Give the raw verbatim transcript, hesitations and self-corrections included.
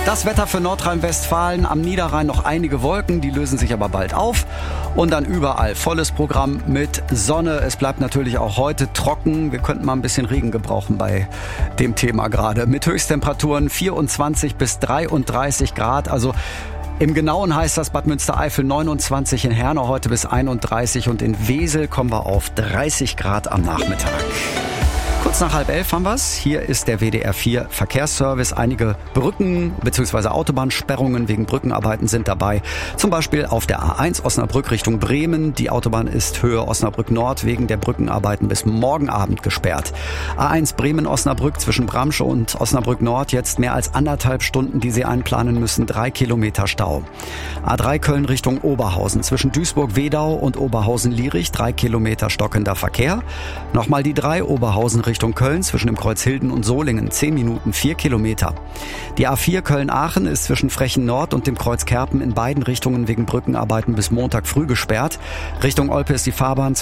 Das Wetter für Nordrhein-Westfalen, am Niederrhein noch einige Wolken, die lösen sich aber bald auf. Und dann überall volles Programm mit Sonne. Es bleibt natürlich auch heute trocken. Wir könnten mal ein bisschen Regen gebrauchen bei dem Thema gerade. Mit Höchsttemperaturen vierundzwanzig bis dreiunddreißig Grad. Also im Genauen heißt das Bad Münstereifel neunundzwanzig, in Herne heute bis einunddreißig und in Wesel kommen wir auf dreißig Grad am Nachmittag. Kurz nach halb elf haben wir's. Hier ist der W D R vier Verkehrsservice. Einige Brücken bzw. Autobahnsperrungen wegen Brückenarbeiten sind dabei. Zum Beispiel auf der A eins Osnabrück Richtung Bremen. Die Autobahn ist Höhe Osnabrück Nord wegen der Brückenarbeiten bis morgen Abend gesperrt. A eins Bremen-Osnabrück zwischen Bramsche und Osnabrück Nord jetzt mehr als anderthalb Stunden, die Sie einplanen müssen. Drei Kilometer Stau. A drei Köln Richtung Oberhausen zwischen Duisburg-Wedau und Oberhausen-Lierich. Drei Kilometer stockender Verkehr. Nochmal die drei Oberhausen Richtung Köln zwischen dem Kreuz Hilden und Solingen. Zehn Minuten, vier Kilometer. Die A vier Köln-Aachen ist zwischen Frechen Nord und dem Kreuz Kerpen in beiden Richtungen wegen Brückenarbeiten bis Montag früh gesperrt. Richtung Olpe ist die Fahrbahn